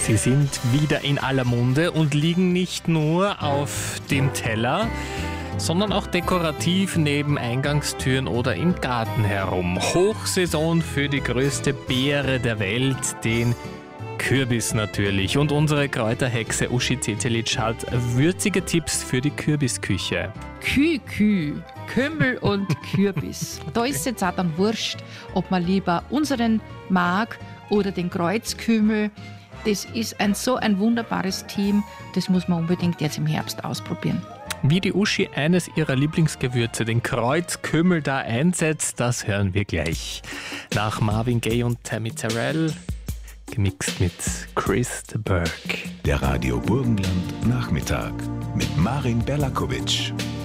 Sie sind wieder in aller Munde und liegen nicht nur auf dem Teller, sondern auch dekorativ neben Eingangstüren oder im Garten herum. Hochsaison für die größte Beere der Welt, den Kürbis natürlich. Und unsere Kräuterhexe Uschi Cecilic hat würzige Tipps für die Kürbisküche. Kümmel und Kürbis. Da ist jetzt auch dann wurscht, ob man lieber unseren mag oder den Kreuzkümmel. Das ist so ein wunderbares Team, das muss man unbedingt jetzt im Herbst ausprobieren. Wie die Uschi eines ihrer Lieblingsgewürze, den Kreuzkümmel, da einsetzt, das hören wir gleich. Nach Marvin Gaye und Tammy Terrell, gemixt mit Chris de Burgh. Der Radio Burgenland Nachmittag mit Marin Berlakovic.